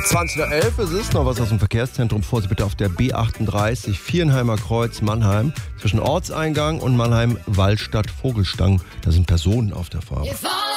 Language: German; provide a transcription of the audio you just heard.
20:11 es ist noch was aus dem Verkehrszentrum. Vorsicht bitte auf der B38 Vierenheimer Kreuz Mannheim. Zwischen Ortseingang und Mannheim Wallstadt Vogelstang. Da sind Personen auf der Fahrt.